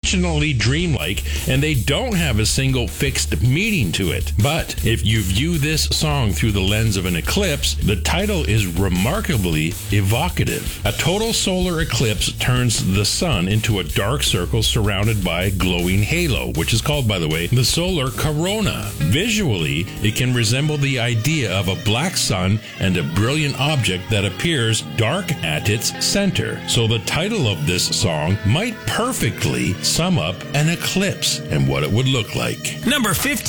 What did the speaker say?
intentionally dreamlike, and they don't have a single fixed meaning to it. But if you view this song through the lens of an eclipse, the title is remarkably evocative. A total solar eclipse turns the sun into a dark circle surrounded by a glowing halo, which is called, by the way, the solar corona. Visually, it can resemble the idea of a black sun and a brilliant object that appears dark at its center. So the title of this song might perfectly sum up an eclipse and what it would look like. Number 15.